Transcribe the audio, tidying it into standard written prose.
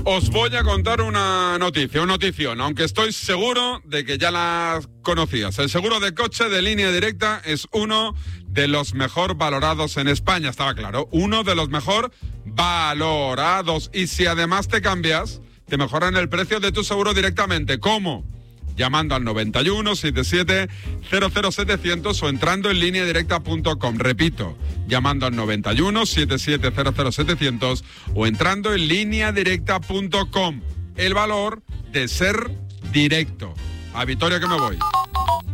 Os voy a contar una notición, aunque estoy seguro de que ya la conocías. El seguro de coche de Línea Directa es uno de los mejor valorados en España, estaba claro, uno de los mejor valorados. Y si además te cambias, te mejoran el precio de tu seguro directamente. ¿Cómo? Llamando al 91 77 00 700 o entrando en lineadirecta.com. Repito, llamando al 91 77 00 700 o entrando en lineadirecta.com. El valor de ser directo. A Vitoria que me voy.